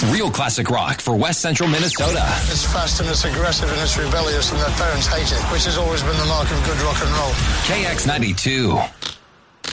Real classic rock for West Central Minnesota. It's fast and it's aggressive and it's rebellious and their parents hate it, which has always been the mark of good rock and roll. KX92.